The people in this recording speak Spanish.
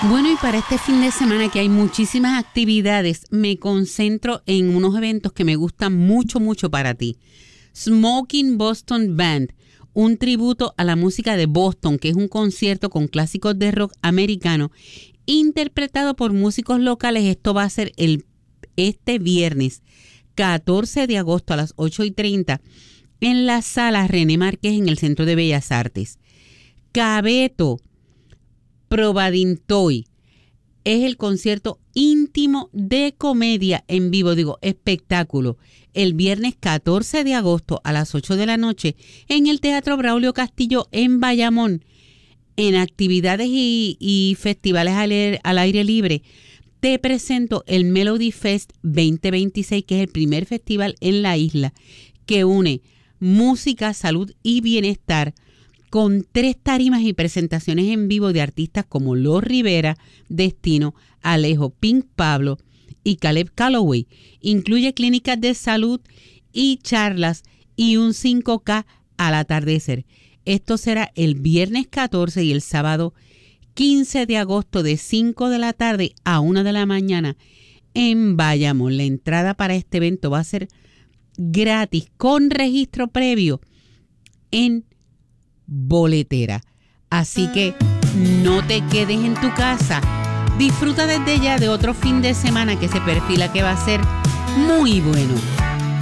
Bueno, y para este fin de semana que hay muchísimas actividades, me concentro en unos eventos que me gustan mucho, mucho para ti. Smoking Boston Band, un tributo a la música de Boston, que es un concierto con clásicos de rock americano interpretado por músicos locales. Esto va a ser este viernes 14 de agosto a las 8:30 en la sala René Márquez en el Centro de Bellas Artes. Cabeto Probadintoy es el concierto íntimo de comedia en vivo, espectáculo, el viernes 14 de agosto a las 8 de la noche en el Teatro Braulio Castillo en Bayamón. En actividades y festivales al aire libre, te presento el Melody Fest 2026, que es el primer festival en la isla que une música, salud y bienestar, con 3 tarimas y presentaciones en vivo de artistas como Los Rivera, Destino, Alejo, Pink Pablo y Caleb Calloway. Incluye clínicas de salud y charlas y un 5K al atardecer. Esto será el viernes 14 y el sábado 15 de agosto de 5 de la tarde a 1 de la mañana en Bayamón. La entrada para este evento va a ser gratis con registro previo en boletera. Así que no te quedes en tu casa. Disfruta desde ya de otro fin de semana que se perfila que va a ser muy bueno.